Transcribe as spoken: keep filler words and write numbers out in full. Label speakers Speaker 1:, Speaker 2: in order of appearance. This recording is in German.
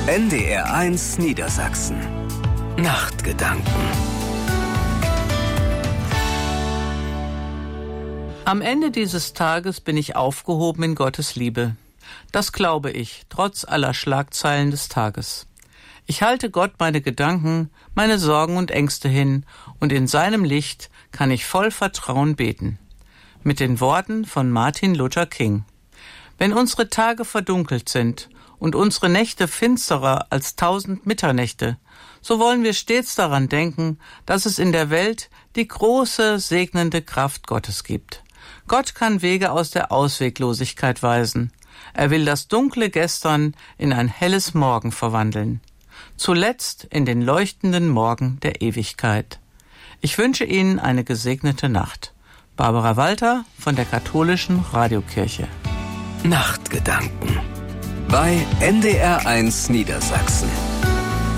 Speaker 1: N D R eins Niedersachsen. Nachtgedanken.
Speaker 2: Am Ende dieses Tages bin ich aufgehoben in Gottes Liebe. Das glaube ich, trotz aller Schlagzeilen des Tages. Ich halte Gott meine Gedanken, meine Sorgen und Ängste hin, und in seinem Licht kann ich voll Vertrauen beten. Mit den Worten von Martin Luther King. Wenn unsere Tage verdunkelt sind und unsere Nächte finsterer als tausend Mitternächte, so wollen wir stets daran denken, dass es in der Welt die große, segnende Kraft Gottes gibt. Gott kann Wege aus der Ausweglosigkeit weisen. Er will das dunkle Gestern in ein helles Morgen verwandeln. Zuletzt in den leuchtenden Morgen der Ewigkeit. Ich wünsche Ihnen eine gesegnete Nacht. Barbara Walter von der Katholischen Radiokirche.
Speaker 1: Nachtgedanken bei N D R eins Niedersachsen.